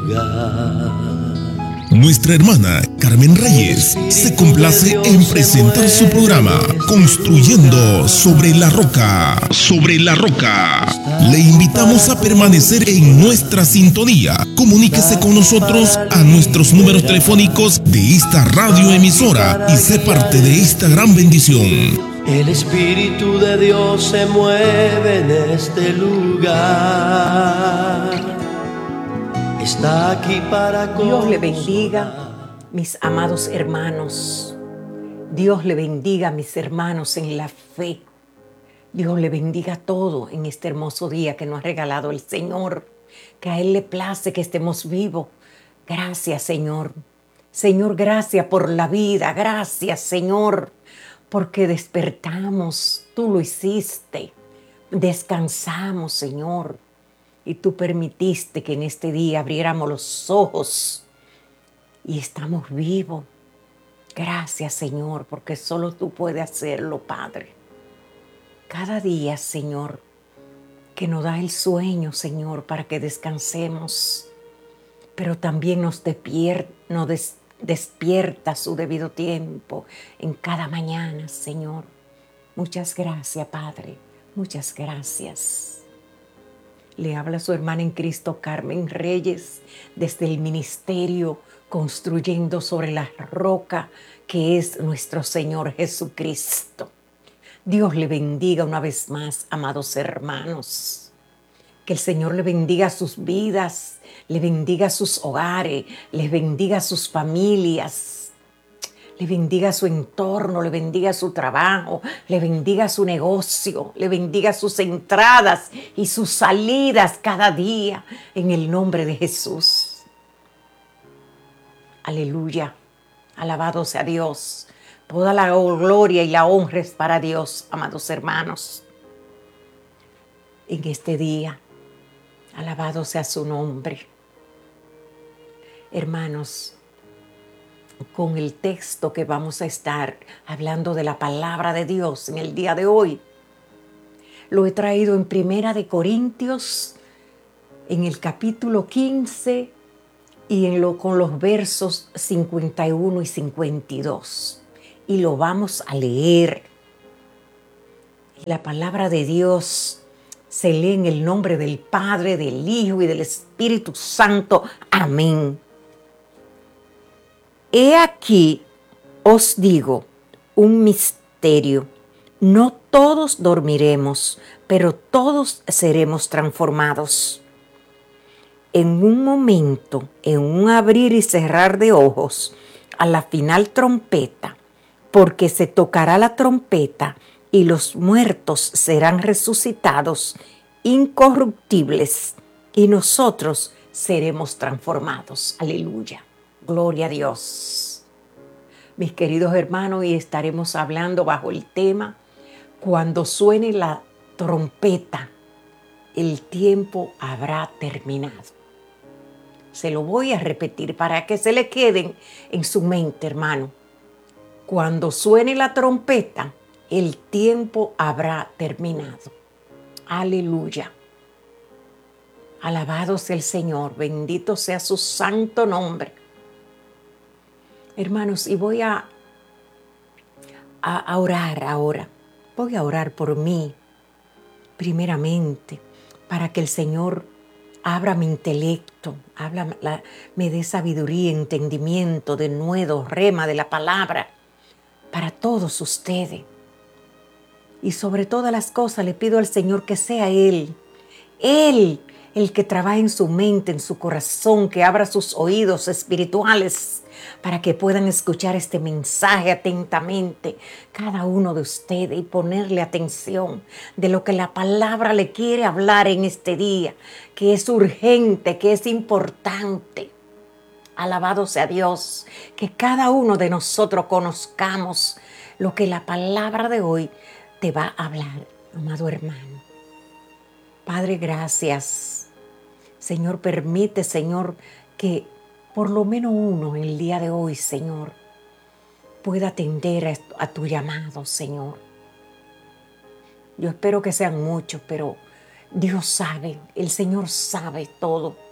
lugar. Nuestra hermana Carmen Reyes se complace en presentar su programa Construyendo sobre la Roca. Sobre la Roca. Le invitamos a permanecer en nuestra sintonía. Comuníquese con nosotros a nuestros números telefónicos de esta radioemisora y sé parte de esta gran bendición. El Espíritu de Dios se mueve en este lugar. Está aquí para Dios le bendiga, mis amados hermanos. Dios le bendiga a mis hermanos en la fe. Dios le bendiga todo en este hermoso día que nos ha regalado el Señor. Que a Él le place que estemos vivos. Gracias, Señor. Señor, gracias por la vida. Gracias, Señor, porque despertamos. Tú lo hiciste. Descansamos, Señor. Y tú permitiste que en este día abriéramos los ojos y estamos vivos. Gracias, Señor, porque solo tú puedes hacerlo, Padre. Cada día, Señor, que nos da el sueño, Señor, para que descansemos, pero también nos despierta a su debido tiempo en cada mañana, Señor. Muchas gracias, Padre. Muchas gracias. Le habla su hermana en Cristo, Carmen Reyes, desde el ministerio Construyendo sobre la Roca, que es nuestro Señor Jesucristo. Dios le bendiga una vez más, amados hermanos. Que el Señor le bendiga sus vidas, le bendiga sus hogares, les bendiga sus familias. Le bendiga su entorno, le bendiga su trabajo, le bendiga su negocio, le bendiga sus entradas y sus salidas cada día en el nombre de Jesús. Aleluya, alabado sea Dios. Toda la gloria y la honra es para Dios, amados hermanos. En este día, alabado sea su nombre. Hermanos, con el texto que vamos a estar hablando de la palabra de Dios en el día de hoy. Lo he traído en Primera de Corintios, en el capítulo 15 y con los versos 51 y 52. Y lo vamos a leer. Y la palabra de Dios se lee en el nombre del Padre, del Hijo y del Espíritu Santo. Amén. He aquí, os digo, un misterio. No todos dormiremos, pero todos seremos transformados. En un momento, en un abrir y cerrar de ojos, a la final trompeta, porque se tocará la trompeta y los muertos serán resucitados, incorruptibles, y nosotros seremos transformados. Aleluya. Gloria a Dios. Mis queridos hermanos, y estaremos hablando bajo el tema, cuando suene la trompeta, el tiempo habrá terminado. Se lo voy a repetir para que se le queden en su mente, hermano. Cuando suene la trompeta, el tiempo habrá terminado. Aleluya. Alabado sea el Señor, bendito sea su santo nombre. Hermanos, y voy a orar ahora. Voy a orar por mí, primeramente, para que el Señor abra mi intelecto, me dé sabiduría, entendimiento, denuedo, rema de la palabra, para todos ustedes. Y sobre todas las cosas le pido al Señor que sea Él el que trabaje en su mente, en su corazón, que abra sus oídos espirituales para que puedan escuchar este mensaje atentamente, cada uno de ustedes, y ponerle atención de lo que la palabra le quiere hablar en este día, que es urgente, que es importante. Alabado sea Dios, que cada uno de nosotros conozcamos lo que la palabra de hoy te va a hablar, amado hermano. Padre, gracias. Señor, permite, Señor, que por lo menos uno en el día de hoy, Señor, pueda atender a tu llamado, Señor. Yo espero que sean muchos, pero Dios sabe, el Señor sabe todo.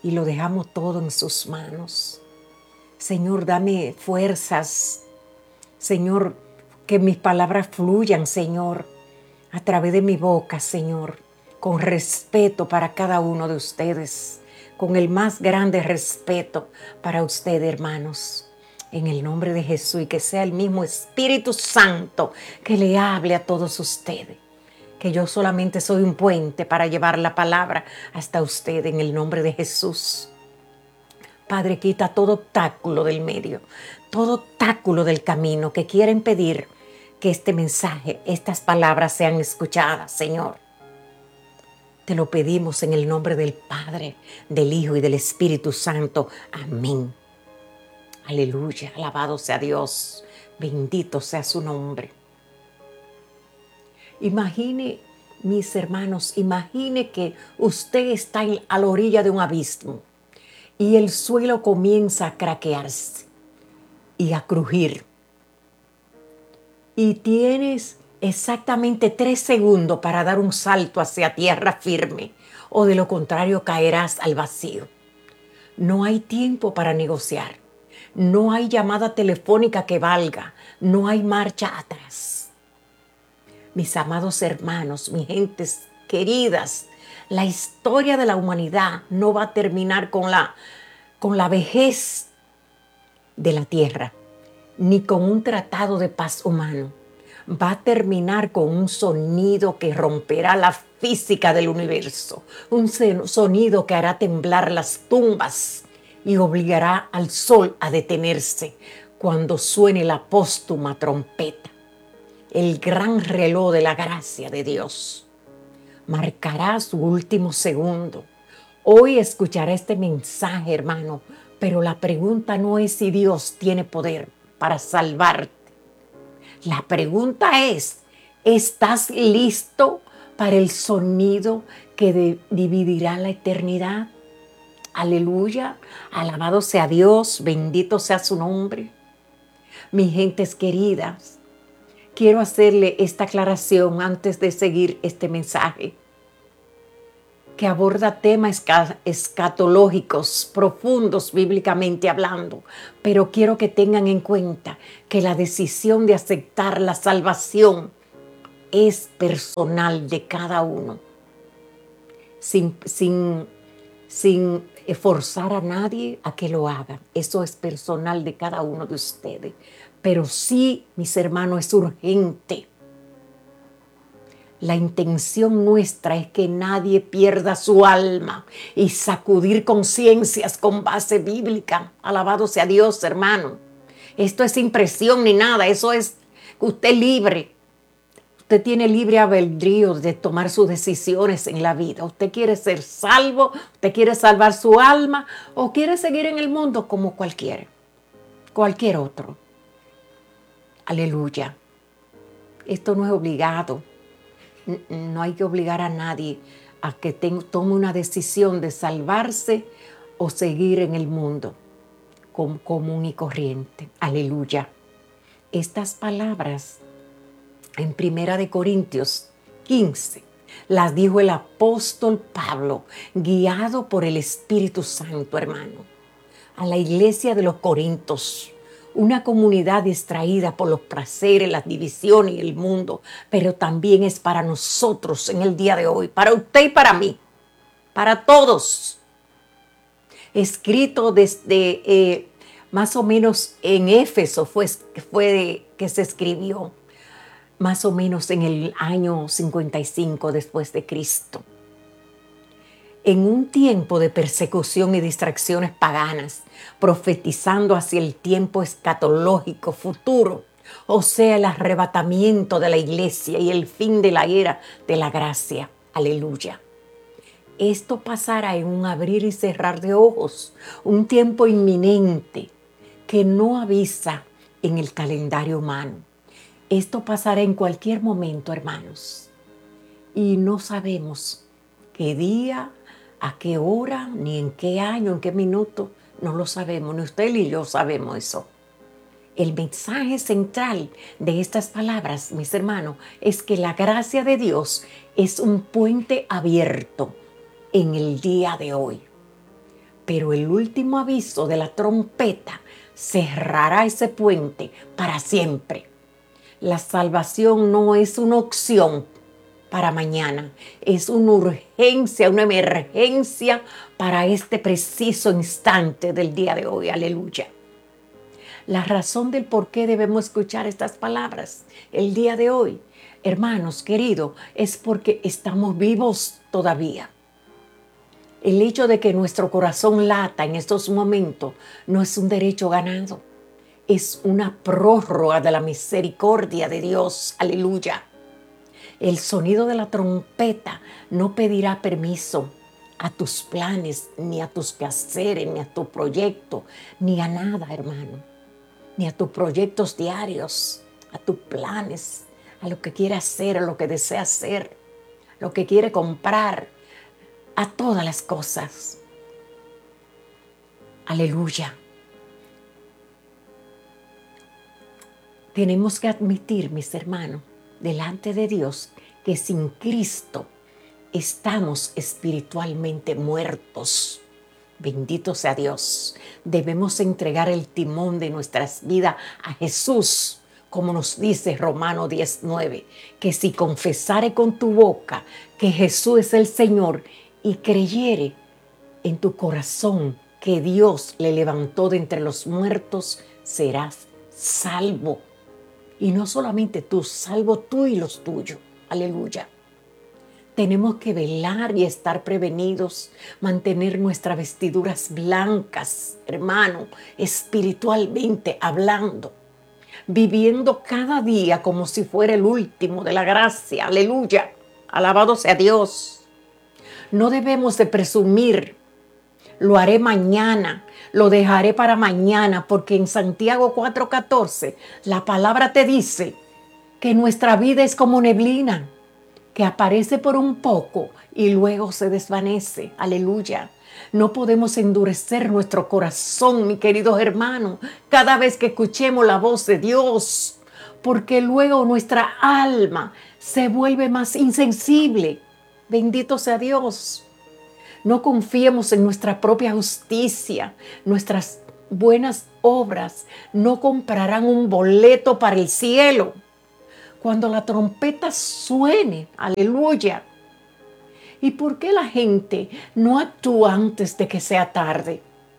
y lo dejamos todo en sus manos. Señor, dame fuerzas. Señor, que mis palabras fluyan, Señor, a través de mi boca, Señor, con respeto para cada uno de ustedes, con el más grande respeto para ustedes, hermanos, en el nombre de Jesús, y que sea el mismo Espíritu Santo que le hable a todos ustedes, que yo solamente soy un puente para llevar la palabra hasta ustedes en el nombre de Jesús. Padre, quita todo obstáculo del medio, todo obstáculo del camino que quiera impedir que este mensaje, estas palabras sean escuchadas, Señor. Te lo pedimos en el nombre del Padre, del Hijo y del Espíritu Santo. Amén. Aleluya, alabado sea Dios, bendito sea su nombre. Imagine, mis hermanos, imagine que usted está a la orilla de un abismo y el suelo comienza a craquearse y a crujir. Y tienes exactamente 3 segundos para dar un salto hacia tierra firme, o de lo contrario caerás al vacío. No hay tiempo para negociar. No hay llamada telefónica que valga. No hay marcha atrás. Mis amados hermanos, mis gentes queridas, la historia de la humanidad no va a terminar con la vejez de la tierra, ni con un tratado de paz humano. Va a terminar con un sonido que romperá la física del universo, un sonido que hará temblar las tumbas y obligará al sol a detenerse cuando suene la póstuma trompeta. El gran reloj de la gracia de Dios marcará su último segundo. Hoy escuchará este mensaje, hermano, pero la pregunta no es si Dios tiene poder para salvarte. La pregunta es, ¿estás listo para el sonido que dividirá la eternidad? Aleluya, alabado sea Dios, bendito sea su nombre. Mis gentes queridas, quiero hacerle esta aclaración antes de seguir este mensaje, que aborda temas escatológicos profundos bíblicamente hablando, pero quiero que tengan en cuenta que la decisión de aceptar la salvación es personal de cada uno, sin forzar a nadie a que lo haga. Eso es personal de cada uno de ustedes, pero sí, mis hermanos, es urgente. La intención nuestra es que nadie pierda su alma y sacudir conciencias con base bíblica. Alabado sea Dios, hermano. Esto es impresión ni nada, eso es usted libre. Usted tiene libre albedrío de tomar sus decisiones en la vida. Usted quiere ser salvo, usted quiere salvar su alma o quiere seguir en el mundo como cualquier otro. Aleluya. Esto no es obligado. No hay que obligar a nadie a que tome una decisión de salvarse o seguir en el mundo común y corriente. Aleluya. Estas palabras en 1 Corintios 15 las dijo el apóstol Pablo, guiado por el Espíritu Santo, hermano, a la iglesia de los Corintios. Una comunidad distraída por los placeres, las divisiones y el mundo, pero también es para nosotros en el día de hoy, para usted y para mí, para todos. Escrito desde más o menos en Éfeso fue que se escribió, más o menos en el año 55 después de Cristo. En un tiempo de persecución y distracciones paganas, profetizando hacia el tiempo escatológico futuro, o sea, el arrebatamiento de la iglesia y el fin de la era de la gracia. Aleluya. Esto pasará en un abrir y cerrar de ojos, un tiempo inminente que no avisa en el calendario humano. Esto pasará en cualquier momento, hermanos, y no sabemos qué día, a qué hora, ni en qué año, en qué minuto, no lo sabemos, ni usted ni yo sabemos eso. El mensaje central de estas palabras, mis hermanos, es que la gracia de Dios es un puente abierto en el día de hoy pero el último aviso de la trompeta cerrará ese puente para siempre. La salvación no es una opción para mañana, es una urgencia, una emergencia para este preciso instante del día de hoy. Aleluya. La razón del por qué debemos escuchar estas palabras el día de hoy, hermanos queridos, es porque estamos vivos todavía. El hecho de que nuestro corazón lata en estos momentos no es un derecho ganado, es una prórroga de la misericordia de Dios. Aleluya. El sonido de la trompeta no pedirá permiso a tus planes, ni a tus quehaceres, ni a tu proyecto, ni a nada, hermano, ni a tus proyectos diarios, a tus planes, a lo que quiere hacer, a lo que desea hacer, lo que quiere comprar, a todas las cosas. Aleluya. Tenemos que admitir, mis hermanos, delante de Dios, que sin Cristo estamos espiritualmente muertos. Bendito sea Dios. Debemos entregar el timón de nuestras vidas a Jesús, como nos dice Romanos 10:9, que si confesare con tu boca que Jesús es el Señor y creyere en tu corazón que Dios le levantó de entre los muertos, serás salvo. Y no solamente tú, salvo tú y los tuyos. Aleluya. Tenemos que velar y estar prevenidos, mantener nuestras vestiduras blancas, hermano, espiritualmente hablando, viviendo cada día como si fuera el último de la gracia. Aleluya. Alabado sea Dios. No debemos de presumir, lo haré mañana, lo dejaré para mañana, porque en Santiago 4:14 la palabra te dice que nuestra vida es como neblina, que aparece por un poco y luego se desvanece. Aleluya. No podemos endurecer nuestro corazón, mi queridos hermanos, cada vez que escuchemos la voz de Dios, porque luego nuestra alma se vuelve más insensible. Bendito sea Dios. No confiemos en nuestra propia justicia. Nuestras buenas obras no comprarán un boleto para el cielo. Cuando la trompeta suene, aleluya. ¿Y por qué la gente no actúa antes de que sea tarde?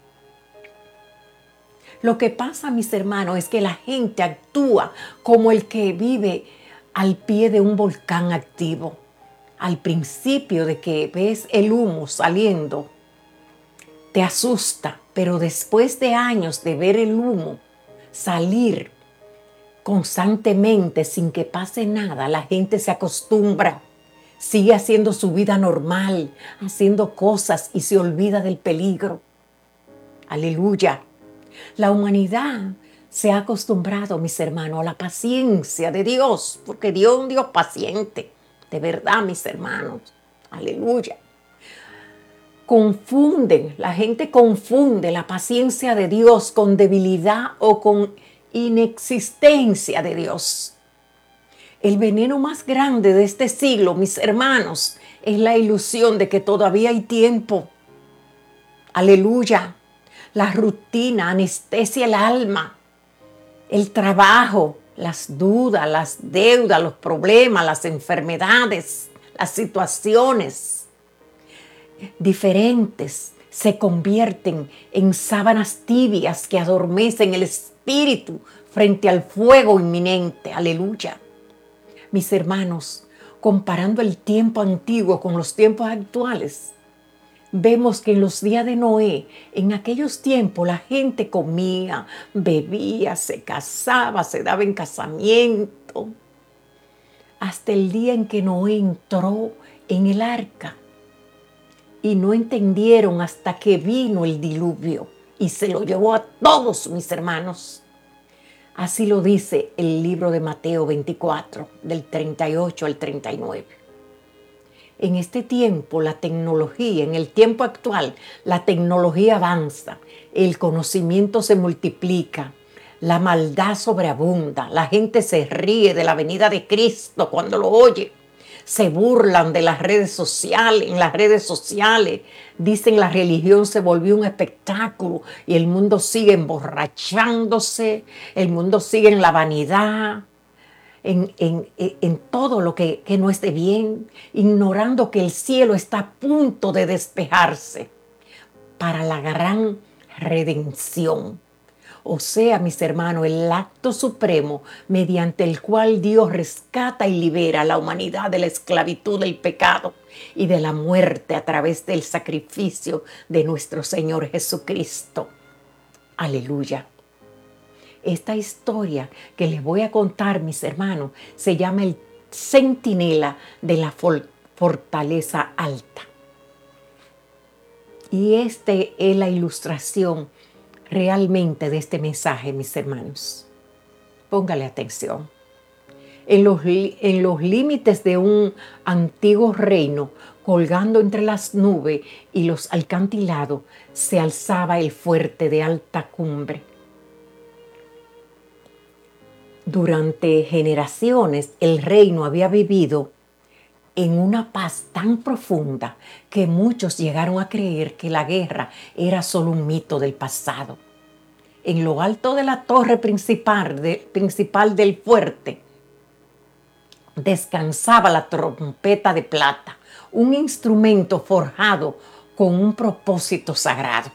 Lo que pasa, mis hermanos, es que la gente actúa como el que vive al pie de un volcán activo. Al principio de que ves el humo saliendo, te asusta, pero después de años de ver el humo salir constantemente sin que pase nada, la gente se acostumbra, sigue haciendo su vida normal, haciendo cosas y se olvida del peligro. Aleluya. La humanidad se ha acostumbrado, mis hermanos, a la paciencia de Dios, porque Dios es un Dios paciente. De verdad, mis hermanos. Aleluya. La gente confunde la paciencia de Dios con debilidad o con inexistencia de Dios. El veneno más grande de este siglo, mis hermanos, es la ilusión de que todavía hay tiempo. Aleluya. La rutina anestesia el alma. El trabajo, las dudas, las deudas, los problemas, las enfermedades, las situaciones diferentes se convierten en sábanas tibias que adormecen el espíritu frente al fuego inminente. Aleluya. Mis hermanos, comparando el tiempo antiguo con los tiempos actuales, vemos que en los días de Noé, en aquellos tiempos, la gente comía, bebía, se casaba, se daba en casamiento, hasta el día en que Noé entró en el arca. Y no entendieron hasta que vino el diluvio y se lo llevó a todos, mis hermanos. Así lo dice el libro de Mateo 24, del 38 al 39. En este tiempo, la tecnología, en el tiempo actual, la tecnología avanza, el conocimiento se multiplica, la maldad sobreabunda, la gente se ríe de la venida de Cristo cuando lo oye. se burlan de las redes sociales, en las redes sociales. Dicen la religión se volvió un espectáculo y el mundo sigue emborrachándose, el mundo sigue en la vanidad, en todo lo que no esté bien, ignorando que el cielo está a punto de despejarse para la gran redención. O sea, mis hermanos, el acto supremo mediante el cual Dios rescata y libera a la humanidad de la esclavitud del pecado y de la muerte a través del sacrificio de nuestro Señor Jesucristo. Aleluya. Esta historia que les voy a contar, mis hermanos, se llama el Centinela de la Fortaleza Alta. Y esta es la ilustración realmente de este mensaje, mis hermanos. Póngale atención. En los límites de un antiguo reino, colgando entre las nubes y los alcantilados, se alzaba el fuerte de alta cumbre. Durante generaciones, el reino había vivido en una paz tan profunda que muchos llegaron a creer que la guerra era solo un mito del pasado. En lo alto de la torre principal del fuerte descansaba la trompeta de plata, un instrumento forjado con un propósito sagrado: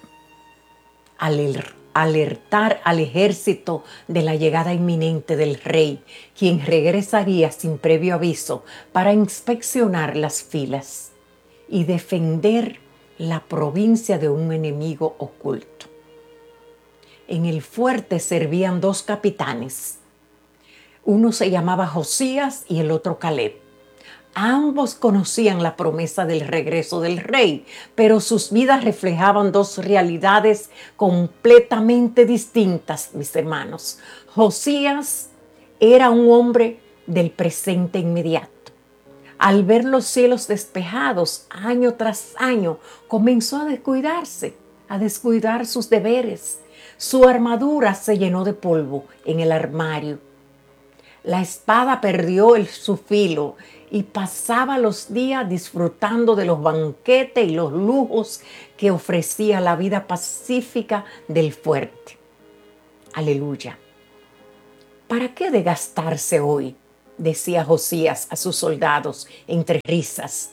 alertar al ejército de la llegada inminente del rey, quien regresaría sin previo aviso para inspeccionar las filas y defender la provincia de un enemigo oculto. En el fuerte servían dos capitanes. Uno se llamaba Josías y el otro Caleb. Ambos conocían la promesa del regreso del rey, pero sus vidas reflejaban dos realidades completamente distintas, mis hermanos. Josías era un hombre del presente inmediato. Al ver los cielos despejados año tras año, comenzó a descuidarse, a descuidar sus deberes. Su armadura se llenó de polvo en el armario. La espada perdió su filo y pasaba los días disfrutando de los banquetes y los lujos que ofrecía la vida pacífica del fuerte. Aleluya. ¿Para qué desgastarse hoy?, decía Josías a sus soldados entre risas.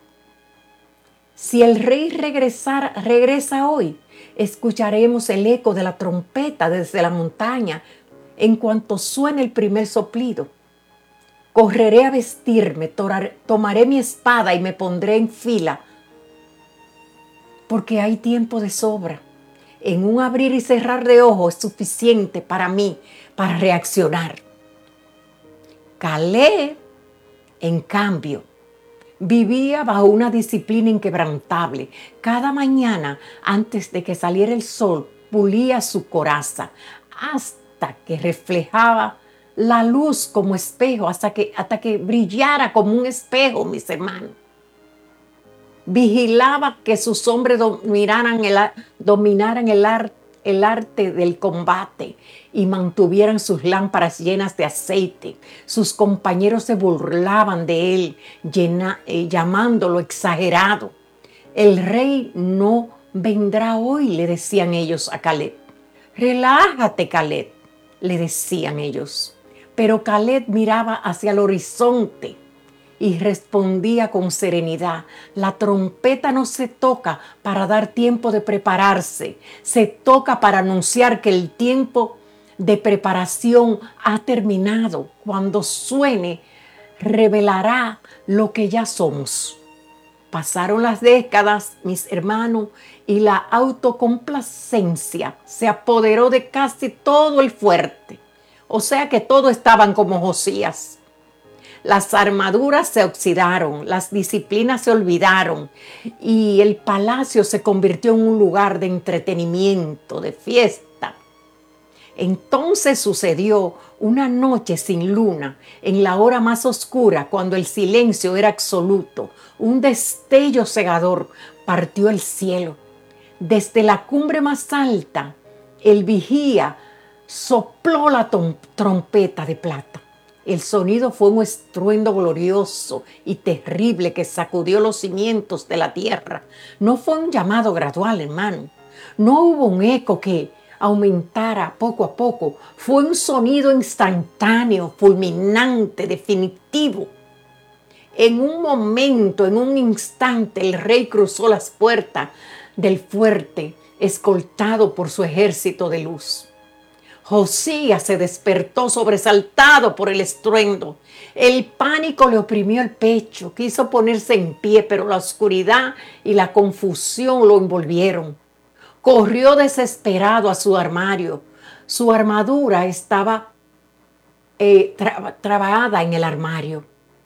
Si el rey regresa hoy, escucharemos el eco de la trompeta desde la montaña en cuanto suene el primer soplido. Correré a vestirme, tomaré mi espada y me pondré en fila, porque hay tiempo de sobra. En un abrir y cerrar de ojos es suficiente para mí para reaccionar. Caleb, en cambio, vivía bajo una disciplina inquebrantable. Cada mañana, antes de que saliera el sol, pulía su coraza hasta que reflejaba la luz como espejo, hasta que brillara como un espejo, mis hermanos. Vigilaba que sus hombres dominaran el arte del combate y mantuvieran sus lámparas llenas de aceite. Sus compañeros se burlaban de él, llamándolo exagerado. El rey no vendrá hoy, le decían ellos a Caleb. Relájate, Caleb, le decían ellos. Pero Caleb miraba hacia el horizonte y respondía con serenidad: la trompeta no se toca para dar tiempo de prepararse, se toca para anunciar que el tiempo de preparación ha terminado. Cuando suene, revelará lo que ya somos. Pasaron las décadas, mis hermanos, y la autocomplacencia se apoderó de casi todo el fuerte. O sea que todos estaban como Josías. Las armaduras se oxidaron, las disciplinas se olvidaron y el palacio se convirtió en un lugar de entretenimiento, de fiesta. Entonces sucedió una noche sin luna, en la hora más oscura, cuando el silencio era absoluto. Un destello cegador partió el cielo. Desde la cumbre más alta, el vigía sopló la trompeta de plata. El sonido fue un estruendo glorioso y terrible que sacudió los cimientos de la tierra. No fue un llamado gradual, hermano. No hubo un eco que aumentara poco a poco. Fue un sonido instantáneo, fulminante, definitivo. En un momento, en un instante, el rey cruzó las puertas del fuerte, escoltado por su ejército de luz. Josías se despertó sobresaltado por el estruendo. El pánico le oprimió el pecho, quiso ponerse en pie, pero la oscuridad y la confusión lo envolvieron. Corrió desesperado a su armario. Su armadura estaba trabada en el armario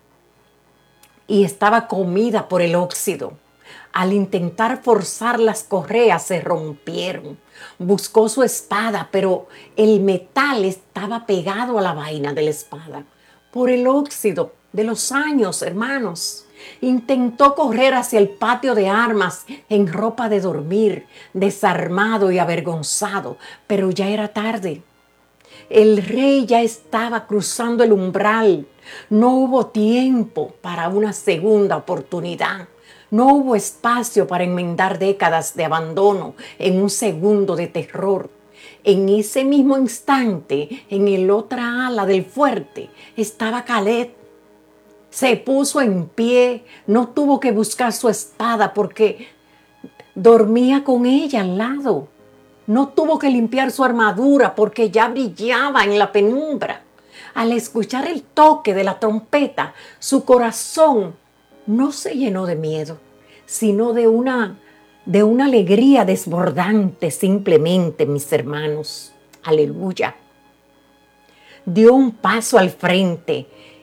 y estaba comida por el óxido. Al intentar forzar las correas se rompieron. Buscó su espada, pero el metal estaba pegado a la vaina de la espada por el óxido de los años, hermanos. Intentó correr hacia el patio de armas en ropa de dormir, desarmado y avergonzado, pero ya era tarde. El rey ya estaba cruzando el umbral. No hubo tiempo para una segunda oportunidad. No hubo espacio para enmendar décadas de abandono en un segundo de terror. En ese mismo instante, en el otra ala del fuerte, estaba Caleb. Se puso en pie, no tuvo que buscar su espada porque dormía con ella al lado. No tuvo que limpiar su armadura porque ya brillaba en la penumbra. Al escuchar el toque de la trompeta, su corazón no se llenó de miedo, sino de una alegría desbordante simplemente, mis hermanos. Aleluya. Dio un paso al frente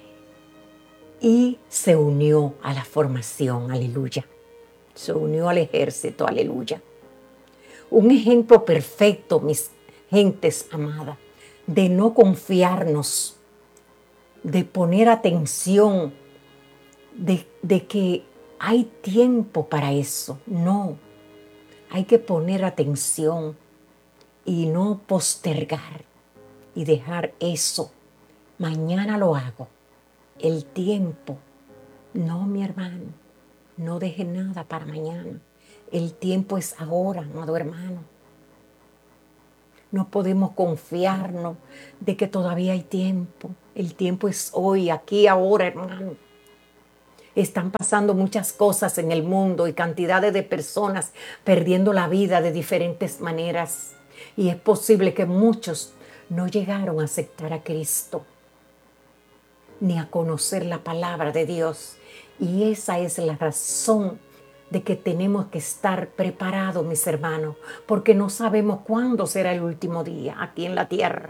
y se unió a la formación. Aleluya. Se unió al ejército. Aleluya. Un ejemplo perfecto, mis gentes amadas, de no confiarnos, de poner atención, de que hay tiempo para eso. No, hay que poner atención y no postergar y dejar eso. Mañana lo hago. El tiempo. No, mi hermano, no deje nada para mañana. El tiempo es ahora, amado hermano. No podemos confiarnos de que todavía hay tiempo. El tiempo es hoy, aquí, ahora, hermano. Están pasando muchas cosas en el mundo y cantidades de personas perdiendo la vida de diferentes maneras. Y es posible que muchos no llegaron a aceptar a Cristo ni a conocer la palabra de Dios. Y esa es la razón de que tenemos que estar preparados, mis hermanos, porque no sabemos cuándo será el último día aquí en la tierra.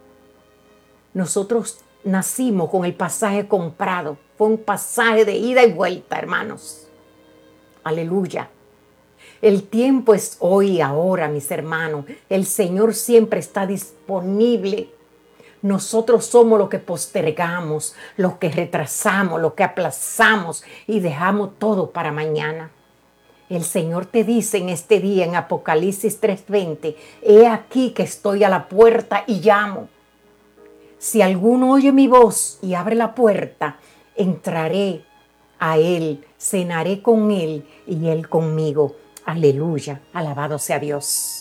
Nosotros nacimos con el pasaje comprado. Fue un pasaje de ida y vuelta, hermanos. Aleluya. El tiempo es hoy, ahora, mis hermanos. El Señor siempre está disponible. Nosotros somos los que postergamos, los que retrasamos, los que aplazamos y dejamos todo para mañana. El Señor te dice en este día, en Apocalipsis 3:20, he aquí que estoy a la puerta y llamo. Si alguno oye mi voz y abre la puerta, entraré a él, cenaré con él y él conmigo. Aleluya, alabado sea Dios.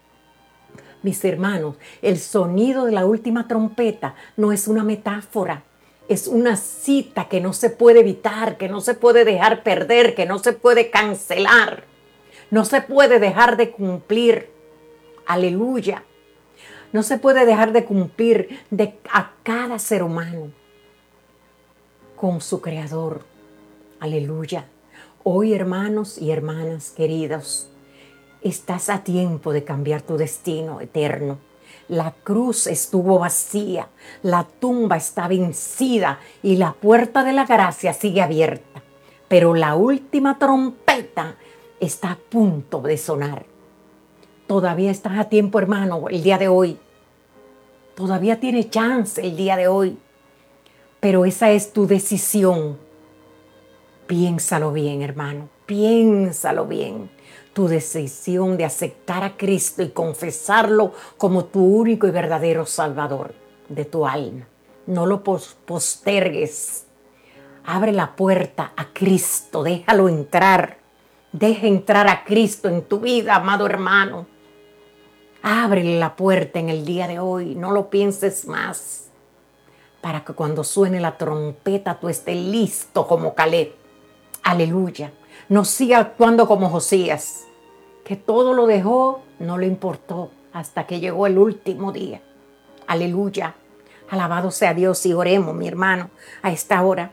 Mis hermanos, el sonido de la última trompeta no es una metáfora. Es una cita que no se puede evitar, que no se puede dejar perder, que no se puede cancelar. No se puede dejar de cumplir. Aleluya. No se puede dejar de cumplir a cada ser humano con su Creador. Aleluya. Hoy, hermanos y hermanas queridos, estás a tiempo de cambiar tu destino eterno. La cruz estuvo vacía, la tumba está vencida y la puerta de la gracia sigue abierta. Pero la última trompeta está a punto de sonar. Todavía estás a tiempo, hermano, el día de hoy. Todavía tienes chance el día de hoy. Pero esa es tu decisión. Piénsalo bien, hermano. Piénsalo bien. Tu decisión de aceptar a Cristo y confesarlo como tu único y verdadero Salvador de tu alma, No lo postergues. Abre la puerta a Cristo, déjalo entrar. Deja entrar a Cristo en tu vida, amado hermano. Ábrele la puerta en el día de hoy, no lo pienses más. Para que cuando suene la trompeta tú estés listo como Caleb. Aleluya. No siga actuando como Josías, que todo lo dejó, no le importó hasta que llegó el último día. Aleluya. Alabado sea Dios y oremos, mi hermano, a esta hora.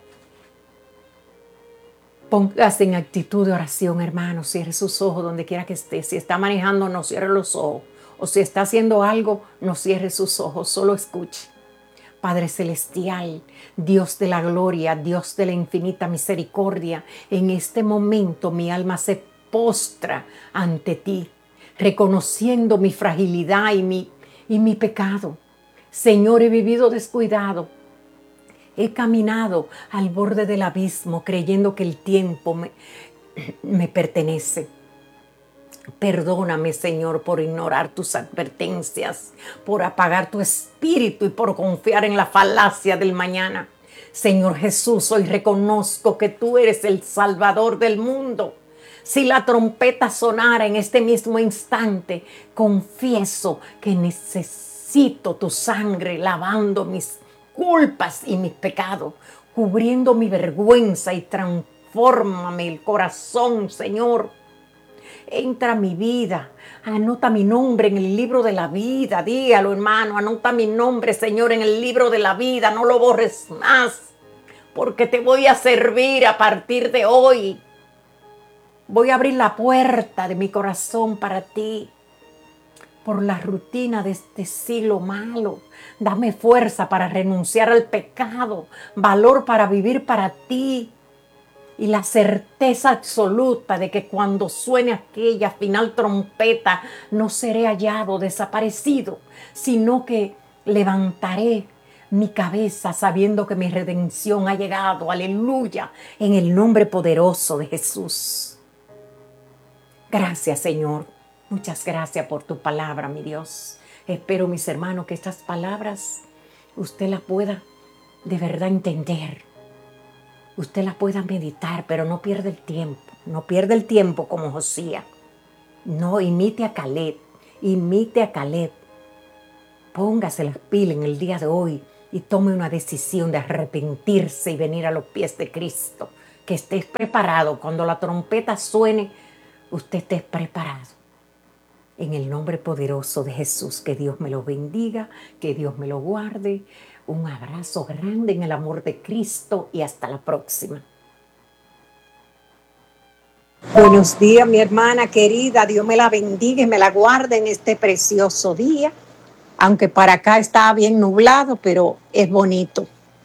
Póngase en actitud de oración, hermano. Cierre sus ojos donde quiera que esté. Si está manejando, no cierre los ojos. O si está haciendo algo, no cierre sus ojos. Solo escuche. Padre celestial, Dios de la gloria, Dios de la infinita misericordia, en este momento mi alma se postra ante ti, reconociendo mi fragilidad y mi pecado. Señor, he vivido descuidado. He caminado al borde del abismo creyendo que el tiempo me pertenece. Perdóname, Señor, por ignorar tus advertencias, por apagar tu espíritu y por confiar en la falacia del mañana. Señor Jesús, hoy reconozco que tú eres el Salvador del mundo. Si la trompeta sonara en este mismo instante, confieso que necesito tu sangre lavando mis culpas y mis pecados, cubriendo mi vergüenza, y transfórmame el corazón, Señor. Entra a mi vida, anota mi nombre en el libro de la vida. Dígalo, hermano, anota mi nombre, Señor, en el libro de la vida. No lo borres más, porque te voy a servir a partir de hoy. Voy a abrir la puerta de mi corazón para ti. Por la rutina de este siglo malo, dame fuerza para renunciar al pecado, valor para vivir para ti y la certeza absoluta de que cuando suene aquella final trompeta no seré hallado desaparecido, sino que levantaré mi cabeza sabiendo que mi redención ha llegado. Aleluya, en el nombre poderoso de Jesús. Gracias, Señor. Muchas gracias por tu palabra, mi Dios. Espero, mis hermanos, que estas palabras usted las pueda de verdad entender. Usted las pueda meditar, pero no pierda el tiempo. No pierda el tiempo como Josías. No, imite a Caleb. Imite a Caleb. Póngase las pilas en el día de hoy y tome una decisión de arrepentirse y venir a los pies de Cristo. Que estés preparado. Cuando la trompeta suene, usted esté preparado. En el nombre poderoso de Jesús, que Dios me lo bendiga, que Dios me lo guarde. Un abrazo grande en el amor de Cristo y hasta la próxima. Buenos días, mi hermana querida. Dios me la bendiga y me la guarde en este precioso día. Aunque para acá está bien nublado, pero es bonito.